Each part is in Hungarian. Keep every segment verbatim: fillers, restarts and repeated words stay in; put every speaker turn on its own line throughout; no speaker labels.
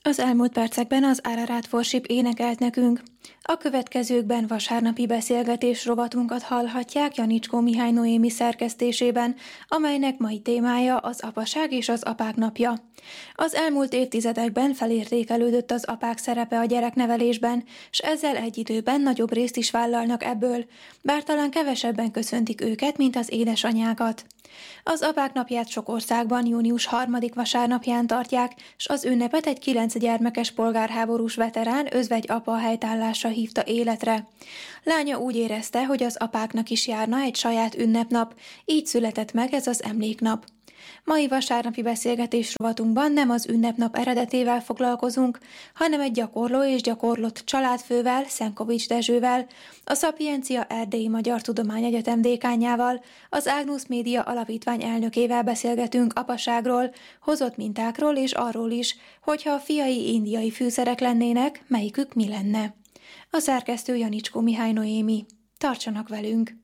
Az elmúlt percekben az Ararat Worship énekelt nekünk. A következőkben vasárnapi beszélgetés rovatunkat hallhatják Janicskó Mihály Noémi szerkesztésében, amelynek mai témája az apaság és az apák napja. Az elmúlt évtizedekben felértékelődött az apák szerepe a gyereknevelésben, s ezzel egy időben nagyobb részt is vállalnak ebből, bár talán kevesebben köszöntik őket, mint az édesanyákat. Az apák napját sok országban június harmadik vasárnapján tartják, s az ünnepet egy kilenc gyermekes polgárháborús veterán özvegy apa helytállása hívta életre. Lánya úgy érezte, hogy az apáknak is járna egy saját ünnepnap, így született meg ez az emléknap. Mai vasárnapi beszélgetés rovatunkban nem az ünnepnap eredetével foglalkozunk, hanem egy gyakorló és gyakorlott családfővel, Szenkovics Dezsővel, a Szapiencia Erdélyi Magyar Tudományegyetem dékánjával, az Agnus Média Alapítvány elnökével beszélgetünk apaságról, hozott mintákról és arról is, hogyha a fiai indiai fűszerek lennének, melyikük mi lenne. A szerkesztő Janicskó Mihály Noémi. Tartsanak velünk!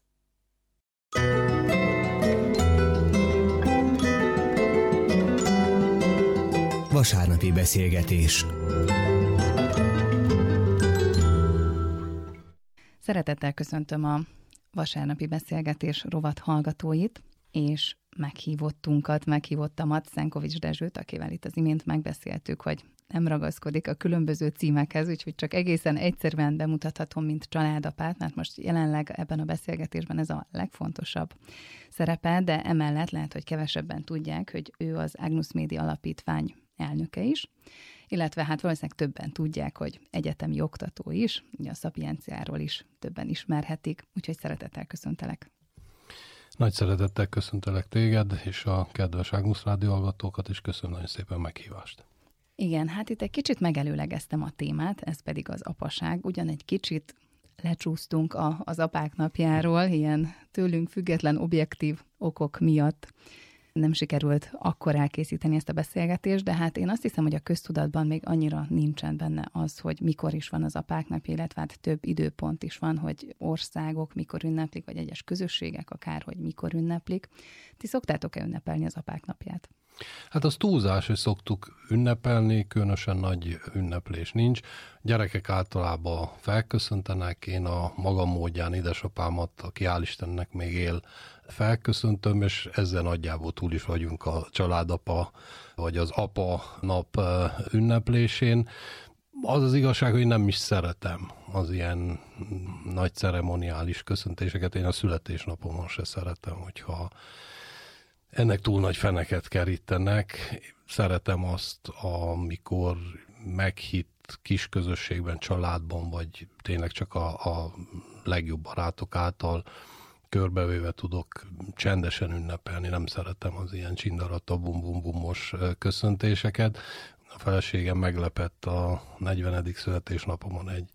Vasárnapi beszélgetés.
Szeretettel köszöntöm a vasárnapi beszélgetés rovat hallgatóit, és meghívottunkat, meghívottamat, Szenkovics Dezsőt, akivel itt az imént megbeszéltük, hogy nem ragaszkodik a különböző címekhez, úgyhogy csak egészen egyszerűen bemutathatom, mint családapát, mert most jelenleg ebben a beszélgetésben ez a legfontosabb szerepe, de emellett lehet, hogy kevesebben tudják, hogy ő az Agnus Média Alapítvány elnöke is, illetve hát valószínűleg többen tudják, hogy egyetemi oktató is, ugye a Szapienciáról is többen ismerhetik, úgyhogy szeretettel köszöntelek.
Nagy szeretettel köszöntelek téged, és a kedves Agnus Rádió hallgatókat, és köszönöm nagyon szépen meghívást.
Igen, hát itt egy kicsit megelőlegeztem a témát, ez pedig az apaság, ugyan egy kicsit lecsúsztunk a, az apák napjáról, ilyen tőlünk független objektív okok miatt nem sikerült akkor elkészíteni ezt a beszélgetést, de hát én azt hiszem, hogy a köztudatban még annyira nincsen benne az, hogy mikor is van az apák napja, illetve hát több időpont is van, hogy országok mikor ünneplik, vagy egyes közösségek akár, hogy mikor ünneplik. Ti szoktátok-e ünnepelni az apák napját?
Hát az túlzás, hogy szoktuk ünnepelni, különösen nagy ünneplés nincs. Gyerekek általában felköszöntenek, én a magam módján édesapámat, aki hál' Istennek még él, felköszöntöm, és ezzel nagyjából túl is vagyunk a családapa, vagy az apa nap ünneplésén. Az az igazság, hogy nem is szeretem az ilyen nagy ceremoniális köszöntéseket. Én a születésnapomon se szeretem, hogyha ennek túl nagy feneket kerítenek. Szeretem azt, amikor meghitt kis közösségben, családban, vagy tényleg csak a, a legjobb barátok által körbevéve tudok csendesen ünnepelni. Nem szeretem az ilyen csindarata, bum-bum-bumos köszöntéseket. A feleségem meglepett a negyvenedik születésnapomon egy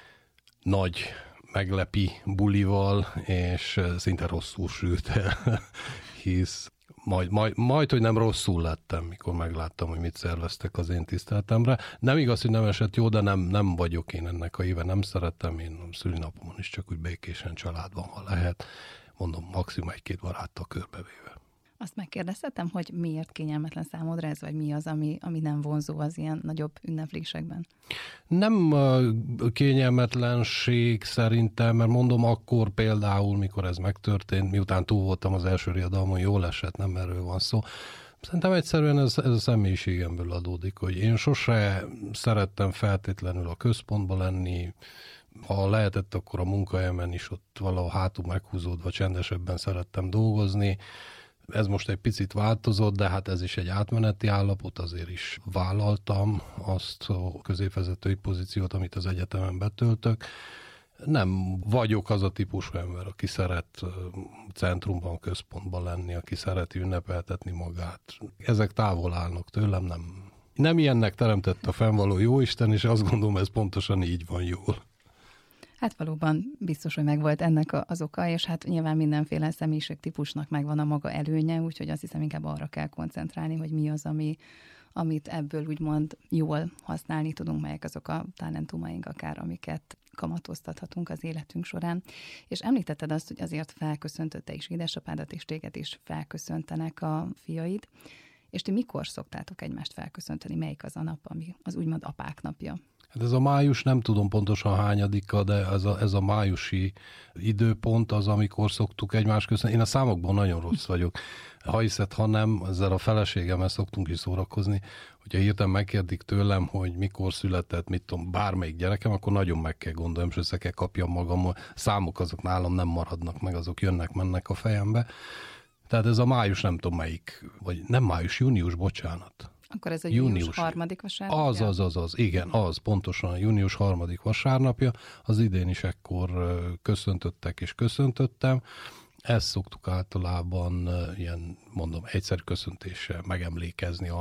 nagy meglepi bulival, és szinte rosszul sült el, hisz Majd, majd, majd, hogy nem rosszul lettem, mikor megláttam, hogy mit szerveztek az én tiszteletemre. Nem igaz, hogy nem esett jó, de nem, nem vagyok én ennek a éve, nem szeretem. Én a szülinapomon is csak úgy békésen családban, ha lehet. Mondom, maximum egy-két baráttal körbevéve.
Azt megkérdezhetem, hogy miért kényelmetlen számodra ez, vagy mi az, ami, ami nem vonzó az ilyen nagyobb ünneplésekben?
Nem kényelmetlenség szerintem, mert mondom, akkor például, mikor ez megtörtént, miután túl voltam az első riadalmon, jól esett, nem erről van szó. Szerintem egyszerűen ez, ez a személyiségemből adódik, hogy én sose szerettem feltétlenül a központba lenni, ha lehetett, akkor a munkahelyemen is ott valahol hátul meghúzódva csendesebben szerettem dolgozni. Ez most egy picit változott, de hát ez is egy átmeneti állapot, azért is vállaltam azt a középvezetői pozíciót, amit az egyetemen betöltök. Nem vagyok az a típusú ember, aki szeret centrumban, központban lenni, aki szereti ünnepeltetni magát. Ezek távol állnak tőlem, nem, nem ilyennek teremtett a fennvaló jóisten, és azt gondolom, ez pontosan így van jól.
Hát valóban biztos, hogy megvolt ennek az oka, és hát nyilván mindenféle személyiségtípusnak megvan a maga előnye, úgyhogy azt hiszem inkább arra kell koncentrálni, hogy mi az, ami, amit ebből úgymond jól használni tudunk, melyek azok a talentumaink akár, amiket kamatoztathatunk az életünk során. És említetted azt, hogy azért felköszöntötte is édesapádat, és téged is felköszöntenek a fiaid, És ti mikor szoktátok egymást felköszönteni? Melyik az a nap, ami az úgymond apák napja?
Hát ez a május, nem tudom pontosan hányadika, de ez a, ez a májusi időpont az, amikor szoktuk egymást köszönni. Én a számokban nagyon rossz vagyok. Ha hiszed, ha nem, ezzel a feleségemmel szoktunk is szórakozni, hogyha hirtelen megkérdik tőlem, hogy mikor született, mit tudom, bármelyik gyerekem, akkor nagyon meg kell gondolom, és össze kell kapjam magam. Számok azok nálam nem maradnak meg, azok jönnek-mennek a fejembe. Tehát ez a május, nem tudom melyik, vagy nem május, június, bocsánat.
Akkor ez a június, június harmadik vasárnapja?
Az, az, az, az, igen, az, pontosan a június harmadik vasárnapja. Az idén is ekkor köszöntöttek és köszöntöttem. Ezt szoktuk általában ilyen, mondom, egyszerű köszöntéssel megemlékezni